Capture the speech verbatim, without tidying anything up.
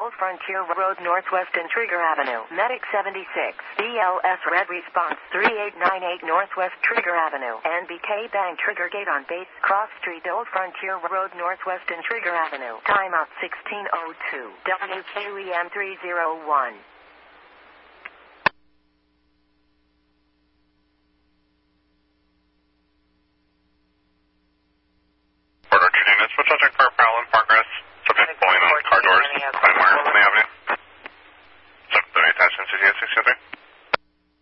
Old Frontier Road Northwest and Trigger Avenue. Medic seventy-six. B L S Red Response three eight nine eight Northwest Trigger Avenue. N B K Bank Trigger Gate on base. Cross Street Old Frontier Road Northwest and Trigger Avenue. Timeout sixteen oh two. W Q E M three oh one.